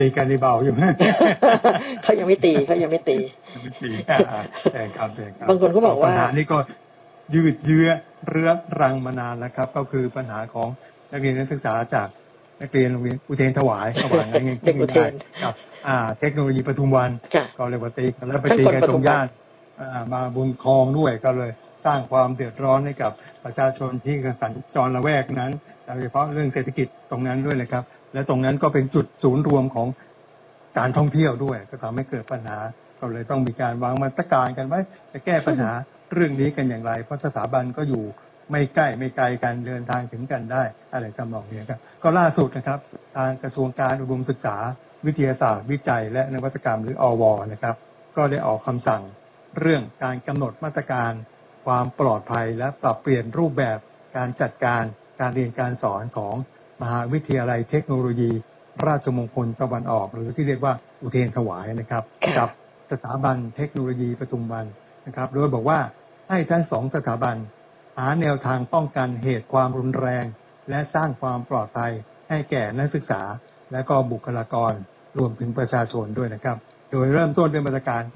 ตีกันในเบาอยู่เขายังไม่ตียังไม่ตีแต่ครับบางคนก็บอกว่าปัญหานี้ก็ยืดเยื้อเรื้อรังมานานแล้วครับก็คือปัญหาของนักเรียนนักศึกษาจากนักเรียนโรงเรียนอุเทรนถวายระหว่างเด็กอุเทรนกับเทคโนโลยีปทุมวันก็เลยว่าตีกันแล้วไปตีกันตรงย่านมาบุญคลองด้วยก็เลยสร้างความเดือดร้อนให้กับประชาชนที่สัญจรละแวกนั้นโดยเฉพาะเรื่องเศรษฐกิจตรงนั้นด้วยเลยครับและตรงนั้นก็เป็นจุดศูนย์รวมของการท่องเที่ยวด้วยก็ทำให้เกิดปัญหาก็เลยต้องมีการวางมาตรการกันว่าจะแก้ปัญหาเรื่องนี้กันอย่างไรเพราะสถาบันก็อยู่ไม่ใกล้ไม่ไกลกันเดินทางถึงกันได้อะไรทำนองนี้ครับก็ล่าสุดนะครับทางกระทรวงการอุดมศึกษาวิทยาศาสตร์วิจัยและนวัตกรรมหรืออวนะครับก็ได้ออกคำสั่งเรื่องการกำหนดมาตรการความปลอดภัยและปรับเปลี่ยนรูปแบบการจัดการการเรียนการสอนของมหาวิทยาลัยเทคโนโลยีราชมงคลตะวันออกหรือที่เรียกว่าอุเทรนถวายนะครับกับสถาบันเทคโนโลยีปทุมวันนะครับโดยบอกว่าให้ทั้งสองสถาบันหาแนวทางป้องกันเหตุความรุนแรงและสร้างความปลอดภัยให้แก่นักศึกษาและก็บุคลากรรวมถึงประชาชนด้วยนะครับโดยเริ่มต้นด้วยมาตรการ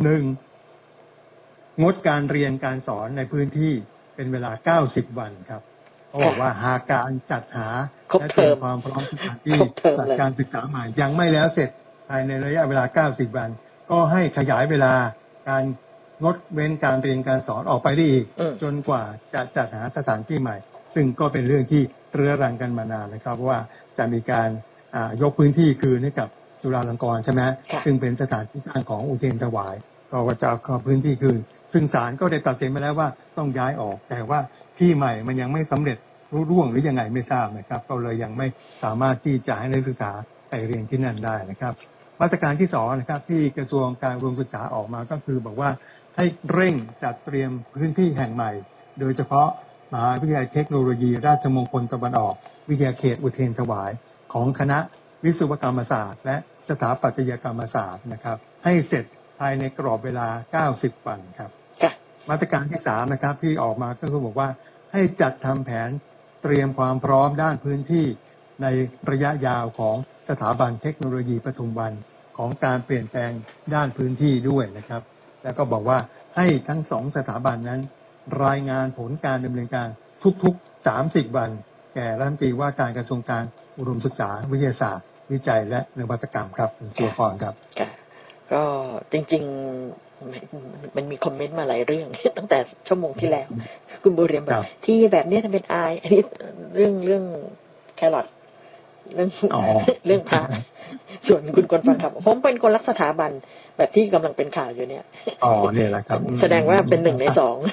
1งดการเรียนการสอนในพื้นที่เป็นเวลา90วันครับเขาบอกว่าหากการจัดหาและเตรียมความพร้อมสถานที่จัดการศึกษาใหม่ยังไม่แล้วเสร็จภายในระยะเวลา90วันก็ให้ขยายเวลาการงดเว้นการเรียนการสอนออกไปได้อีกจนกว่าจะจัดหาสถานที่ใหม่ซึ่งก็เป็นเรื่องที่เรื้อรังกันมานานนะครับว่าจะมีการยกพื้นที่คืนให้กับจุฬาลงกรณ์ใช่ไหมซึ่งเป็นสถานที่ตั้งของอุเทรนถวายก็จะเอาพื้นที่คืนซึ่งศาลก็ได้ตัดสินมาแล้วว่าต้องย้ายออกแต่ว่าที่ใหม่มันยังไม่สำเร็จรุ่ร่วงหรือยังไงไม่ทราบนะครับก็เลยยังไม่สามารถที่จะให้นักศึกษาไปเรียนที่นั่นได้นะครับมาตรการที่2นะครับที่กระทรวงการอุดมศึกษาออกมาก็คือบอกว่าให้เร่งจัดเตรียมพื้นที่แห่งใหม่โดยเฉพาะมหาวิทยาลัยเทคโนโลยีราชมงคลตะวันออกวิทยาเขตอุเทรนถวายของคณะวิศวกรรมศาสตร์และสถาปัตยกรรมศาสตร์นะครับให้เสร็จภายในกรอบเวลา90วันครับมาตรการที่3นะครับที่ออกมาก็คือบอกว่าให้จัดทำแผนเตรียมความพร้อมด้านพื้นที่ในระยะยาวของสถาบันเทคโนโลยีปทุมวันของการเปลี่ยนแปลงด้านพื้นที่ด้วยนะครับแล้วก็บอกว่าให้ทั้ง2สถาบันนั้นรายงานผลการดำเนินการทุกๆ30วันแก่รัฐมนตรีว่าการกระทรวงการอุดมศึกษาวิทยาศาสตร์วิจัยและนวัตกรรมครับคุณสุพรครับก็จริงๆมันมีคอมเมนต์มาหลายเรื่องตั้งแต่ชั่วโมงที่แล้วคุณบุเรียมบอกที่แบบนี้ทำเป็นอายอันนี้เรื่องแครอทเรื่องพระส่วนคุณคนฟังครับผมเป็นคนรักสถาบันแบบที่กำลังเป็นข่าวอยู่เนี่ยเนี่ยแหละครับแสดงว่าเป็น1 ใน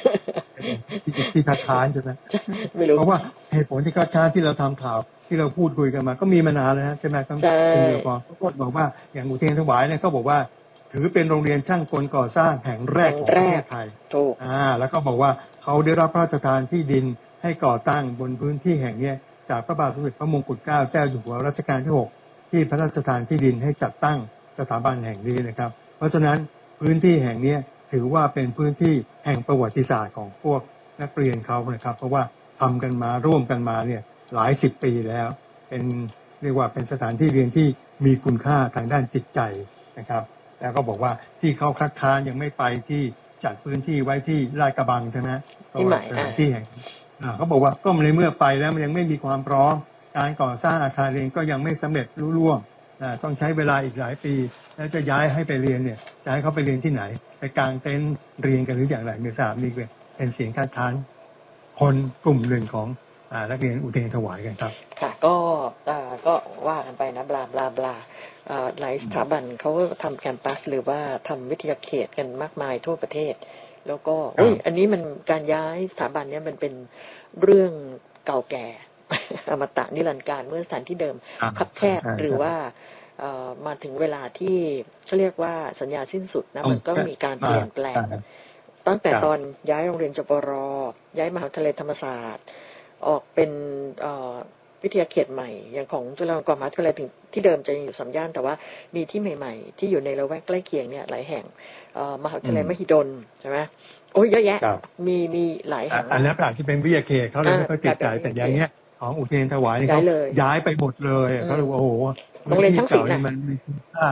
2 ที่คัดค้านใช่ไหมไม่รู้เพราะว่าเหตุผลที่คัดค้านที่เราทำข่าวที่เราพูดคุยกันมาก็มีมานานแล้วใช่ไหมครับคุณสุพรก็บอกว่าอย่างอุเทรนถวายเนี่ยก็บอกว่าถือเป็นโรงเรียนช่างกลก่อสร้างแห่งแรกของประเทศไทยถูกแล้วก็บอกว่าเขาได้รับพระราชทานที่ดินให้ก่อตั้งบนพื้นที่แห่งนี้จากพระบาทสมเด็จพระมงกุฎเกล้าเจ้าอยู่หัวรัชกาลที่6ที่พระราชทานที่ดินให้จัดตั้งสถาบันแห่งนี้นะครับเพราะฉะนั้นพื้นที่แห่งนี้ถือว่าเป็นพื้นที่แห่งประวัติศาสตร์ของพวกนักเรียนเขานะครับเพราะว่าทำกันมาร่วมกันมาเนี่ยหลาย10 ปีแล้วเป็นเรียกว่าเป็นสถานที่เรียนที่มีคุณค่าทางด้านจิตใจนะครับแล้วก็บอกว่าที่เขาคัดค้านยังไม่ไปที่จัดพื้นที่ไว้ที่ลาดกระบังใช่ไหมที่ไหนสถานที่แห่งเขาบอกว่าก็ในเมื่อไปแล้วมันยังไม่มีความพร้อมการก่อสร้างอาคารเรียนก็ยังไม่สำเร็จรุ่ร่วงต้องใช้เวลาอีกหลายปีแล้วจะย้ายให้ไปเรียนเนี่ยจะให้เขาไปเรียนที่ไหนไปกางเต็นท์เรียนกันหรืออย่างไรไม่ทราบนี่เป็นเสียงคัดค้านคนกลุ่มหนึ่งของนักเรียนอุเทรนถวายกันครับค่ะก็ว่ากันไปนะบลาบลาบลาหลายสถาบันเขาทำแคมปัสหรือว่าทำวิทยาเขตกันมากมายทั่วประเทศแล้วก็อันนี้มันการย้ายสถาบันเนี้ยมันเป็นเรื่องเก่าแก่อมตะนิรันดร์การเมื่อสถานที่เดิมคับแคบหรือว่ามาถึงเวลาที่เขาเรียกว่าสัญญาสิ้นสุดนะมันก็มีการเปลี่ยนแปลงตั้งแต่ตอนย้ายโรงเรียนจปร.ย้ายมหาวิทยาลัยธรรมศาสตร์ออกเป็นวิทยาเขตใหม่อย่างของจุฬาลงกรณ์มหาวิทยาลัยถึงที่เดิมจะอยู่3 ย่านแต่ว่ามีที่ใหม่ๆที่อยู่ในละแวกใกล้เคียงเนี่ยหลายแห่งมหาวิทยาลัยมหิดลใช่ไหมโอ้ยเยอะแยะมีหลายแห่งอันนั้นอาจจะเป็นวิทยาเขตเขาเลยไม่ค่อยติดใจแต่อย่างเงี้ยของอุเทรนถวายนี่ย้าเขายเลยย้ายไปหมดเลยเขาเลยว่าโอ้โหโรงเรียนช่างศิลป์เก่าน่ะนี่มันมีคุณค่า